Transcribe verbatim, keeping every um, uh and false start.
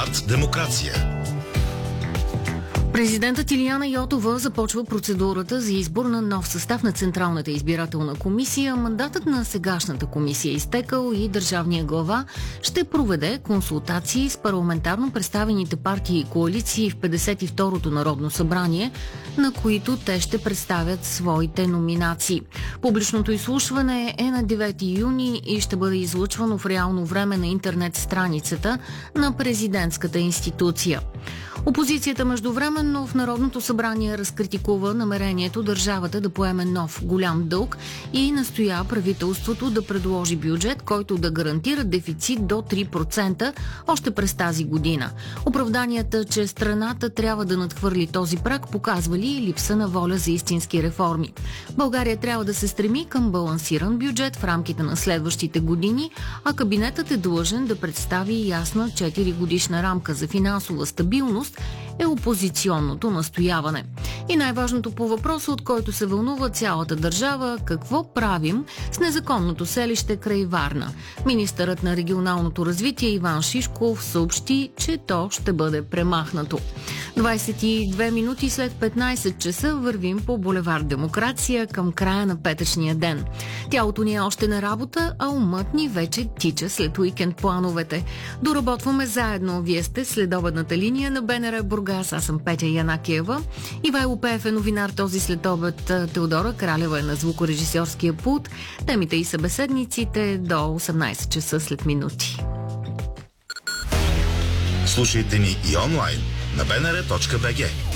Булевард Демокрация. Президентът Илияна Йотова започва процедурата за избор на нов състав на Централната избирателна комисия. Мандатът на сегашната комисия е изтекал и държавният глава ще проведе консултации с парламентарно представените партии и коалиции в петдесет и второто Народно събрание, на които те ще представят своите номинации. Публичното изслушване е на девети юни и ще бъде излъчвано в реално време на интернет страницата на президентската институция. Опозицията междувременно в Народното събрание разкритикува намерението държавата да поеме нов голям дълг и настоя правителството да предложи бюджет, който да гарантира дефицит до три процента още през тази година. Оправданията, че страната трябва да надхвърли този праг, показвали и липса на воля за истински реформи. България трябва да се стреми към балансиран бюджет в рамките на следващите години, а кабинетът е длъжен да представи ясна четиригодишна рамка за финансова стабилност, е опозиционното настояване. И най-важното по въпроса, от който се вълнува цялата държава, какво правим с незаконното селище край Варна. Министърът на регионалното развитие Иван Шишков съобщи, че то ще бъде премахнато. двадесет и две минути след петнадесет часа вървим по булевард Демокрация към края на петъчния ден. Тялото ни е още на работа, а умът ни вече тича след уикенд плановете. Доработваме заедно. Вие сте следобедната линия на БНР Бургас. Аз съм Петя Янакиева. Ивайло Пеев е новинар този следобед. Теодора Кралева е на звукорежисьорския пулт. Темите и събеседниците до осемнадесет часа след минути. Слушайте ни и онлайн на бнр точка бг.